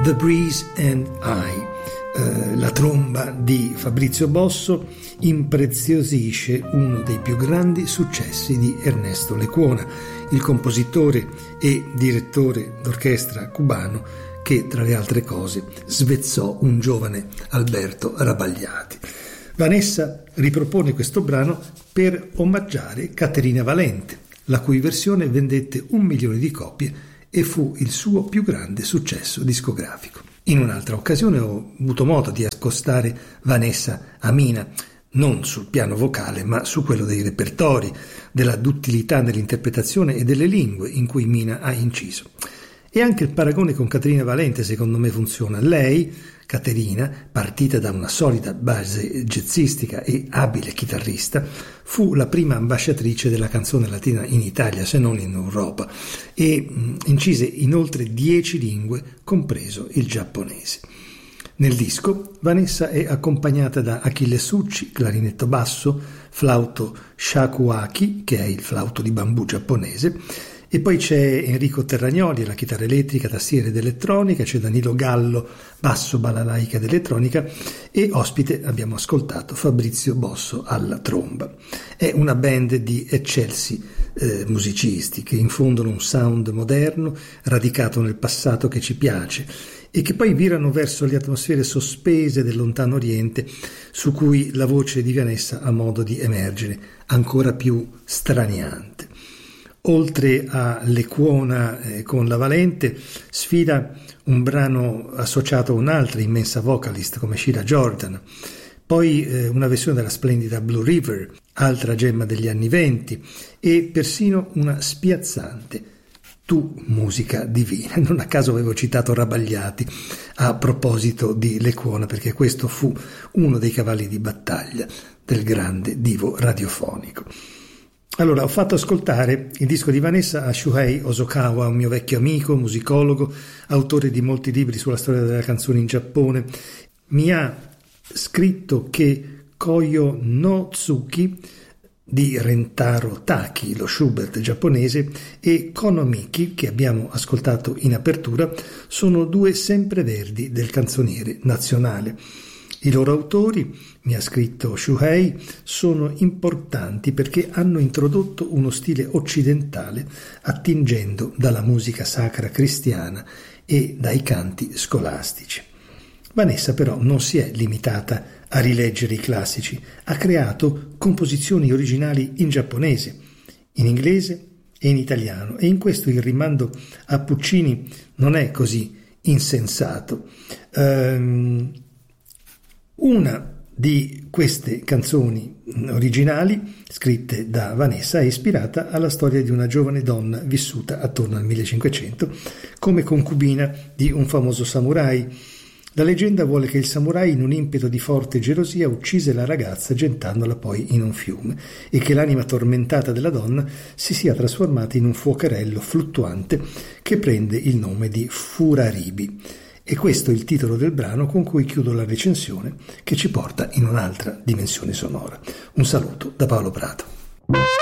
The Breeze and I. La tromba di Fabrizio Bosso impreziosisce uno dei più grandi successi di Ernesto Lecuona, il compositore e direttore d'orchestra cubano che, tra le altre cose, svezzò un giovane Alberto Rabagliati. Vanessa ripropone questo brano per omaggiare Caterina Valente, la cui versione vendette 1 milione di copie e fu il suo più grande successo discografico. In un'altra occasione ho avuto modo di accostare Vanessa a Mina, non sul piano vocale, ma su quello dei repertori, della duttilità nell'interpretazione e delle lingue in cui Mina ha inciso. E anche il paragone con Caterina Valente secondo me funziona. Lei, Caterina, partita da una solida base jazzistica e abile chitarrista, fu la prima ambasciatrice della canzone latina in Italia, se non in Europa, e incise in oltre 10 lingue, compreso il giapponese. Nel disco Vanessa è accompagnata da Achille Succi, clarinetto basso, flauto shakuhachi, che è il flauto di bambù giapponese, e poi c'è Enrico Terragnoli alla chitarra elettrica, tastiere ed elettronica, c'è Danilo Gallo, basso, balalaica ed elettronica, e ospite abbiamo ascoltato Fabrizio Bosso alla tromba. È una band di eccelsi musicisti che infondono un sound moderno, radicato nel passato che ci piace, e che poi virano verso le atmosfere sospese del lontano oriente, su cui la voce di Vanessa ha modo di emergere, ancora più straniante. Oltre a Lecuona con la Valente, sfida un brano associato a un'altra immensa vocalist come Sheila Jordan, poi una versione della splendida Blue River, altra gemma degli anni '20, e persino una spiazzante Tu musica divina. Non a caso avevo citato Rabagliati a proposito di Lecuona, perché questo fu uno dei cavalli di battaglia del grande divo radiofonico. Allora, ho fatto ascoltare il disco di Vanessa a Shuhei Hosokawa, un mio vecchio amico, musicologo, autore di molti libri sulla storia della canzone in Giappone. Mi ha scritto che Koyo no Tsuki di Rentaro Taki, lo Schubert giapponese, e Konomiki, che abbiamo ascoltato in apertura, sono 2 sempreverdi del canzoniere nazionale. I loro autori, mi ha scritto Shuhei, sono importanti perché hanno introdotto uno stile occidentale attingendo dalla musica sacra cristiana e dai canti scolastici. Vanessa però non si è limitata a rileggere i classici, ha creato composizioni originali in giapponese, in inglese e in italiano, e in questo il rimando a Puccini non è così insensato. Una di queste canzoni originali, scritte da Vanessa, è ispirata alla storia di una giovane donna vissuta attorno al 1500 come concubina di un famoso samurai. La leggenda vuole che il samurai, in un impeto di forte gelosia, uccise la ragazza gettandola poi in un fiume, e che l'anima tormentata della donna si sia trasformata in un fuocherello fluttuante che prende il nome di Furaribi. E questo è il titolo del brano con cui chiudo la recensione, che ci porta in un'altra dimensione sonora. Un saluto da Paolo Prato.